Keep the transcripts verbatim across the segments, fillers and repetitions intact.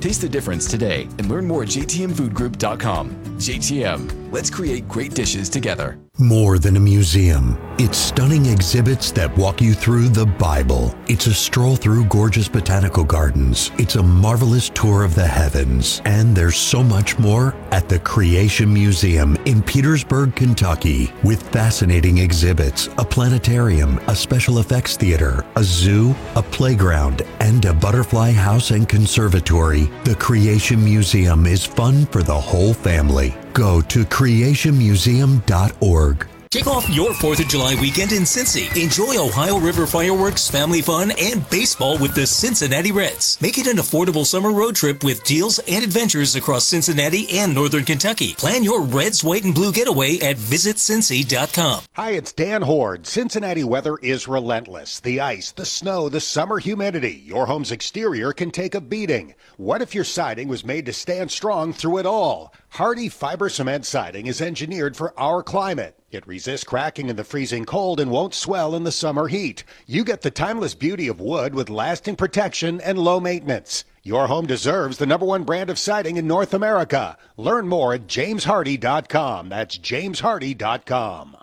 Taste the difference today and learn more at j t m food group dot com. J T M, let's create great dishes together. More than a museum, it's stunning exhibits that walk you through the Bible. It's a stroll through gorgeous botanical gardens. It's a marvelous tour of the heavens. And there's so much more at the Creation Museum in Petersburg, Kentucky, with fascinating exhibits, a planetarium, a special effects theater, a zoo, a playground, and a butterfly house and conservatory. The Creation Museum is fun for the whole family. Go to creation museum dot org. Kick off your fourth of July weekend in Cincy. Enjoy Ohio River fireworks, family fun, and baseball with the Cincinnati Reds. Make it an affordable summer road trip with deals and adventures across Cincinnati and Northern Kentucky. Plan your Reds, white, and blue getaway at visit cincy dot com. Hi, it's Dan Horde. Cincinnati weather is relentless. The ice, the snow, the summer humidity. Your home's exterior can take a beating. What if your siding was made to stand strong through it all? Hardy Fiber Cement Siding is engineered for our climate. It resists cracking in the freezing cold and won't swell in the summer heat. You get the timeless beauty of wood with lasting protection and low maintenance. Your home deserves the number one brand of siding in North America. Learn more at james hardy dot com. That's james hardy dot com.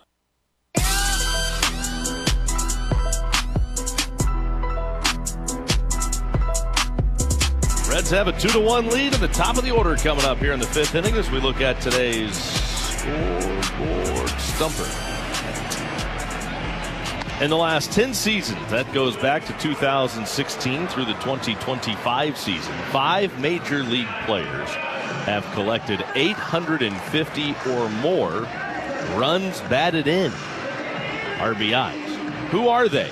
Reds have a two to one lead in the top of the order coming up here in the fifth inning as we look at today's scoreboard stumper. In the last ten seasons, that goes back to two thousand sixteen through the twenty twenty-five season, five major league players have collected eight hundred fifty or more runs batted in, R B Is. Who are they?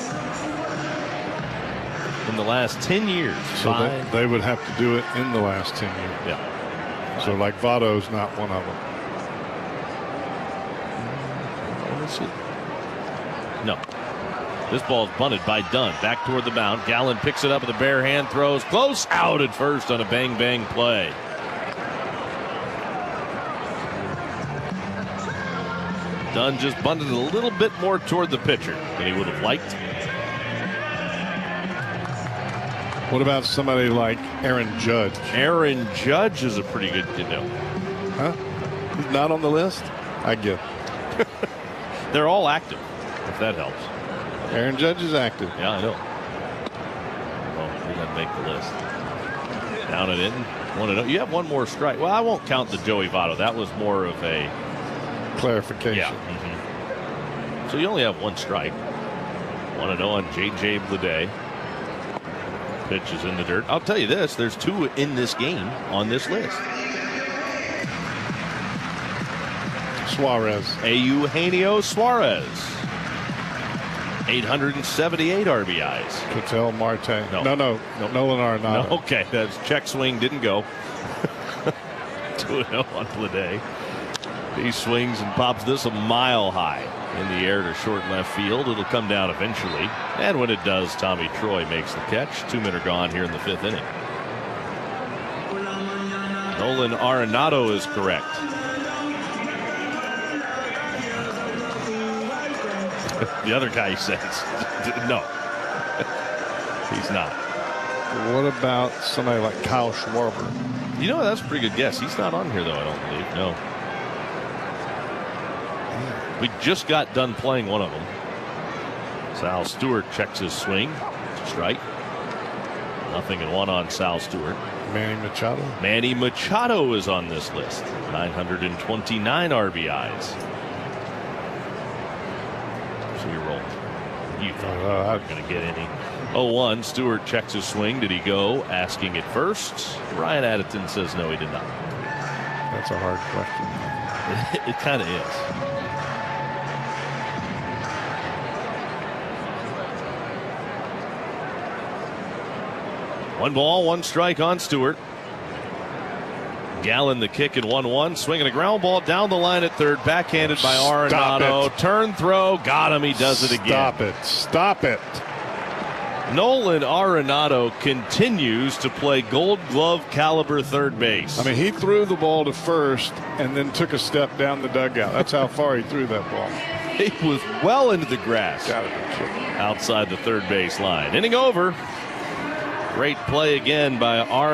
In the last ten years. So they, they would have to do it in the last ten years. Yeah. So like Votto's not one of them. Let's see. No. This ball's bunted by Dunn. Back toward the mound. Gallen picks it up with a bare hand, throws close, out at first on a bang bang play. Dunn just bunted a little bit more toward the pitcher than he would have liked. What about somebody like Aaron Judge? Aaron Judge is a pretty good, you know. Huh? He's not on the list? I get it. They're all active, if that helps. Aaron Judge is active. Yeah, I know. Well, he doesn't make the list. Down and in. One and oh. You have one more strike. Well, I won't count the Joey Votto. That was more of a clarification. Yeah. Mm-hmm. So you only have one strike. one and oh on J J Bleday. Pitch is in the dirt. I'll tell you this, there's two in this game on this list. Suarez. Eugenio Suarez. eight hundred seventy-eight R B Is. Ketel Marte. No. No, no. no. Nolan Arenado. No, okay, that's check swing didn't go. two and oh on Bleday. He swings and pops this a mile high in the air to short left field. It'll come down eventually. And when it does, Tommy Troy makes the catch. Two men are gone here in the fifth inning. Nolan Arenado is correct. The other guy says no. He's not. What about somebody like Kyle Schwarber? You know, that's a pretty good guess. He's not on here, though, I don't believe. No. We just got done playing one of them. Sal Stewart checks his swing. Strike. Nothing and one on Sal Stewart. Manny Machado. Manny Machado is on this list. nine hundred twenty-nine R B Is. So you're rolling. You thought uh, I was going to get any. oh one. Stewart checks his swing. Did he go? Asking at first. Ryan Addington says no, he did not. That's a hard question. It, it kind of is. One ball, one strike on Stewart. Gallen the kick at one one. Swinging a ground ball down the line at third. Backhanded by Arenado. Turn throw. Got him. He does it again. Stop it. Stop it. Nolan Arenado continues to play Gold Glove caliber third base. I mean, he threw the ball to first and then took a step down the dugout. That's how far he threw that ball. He was well into the grass. Got it. Outside the third base line. Inning over. Great play again by Arenado.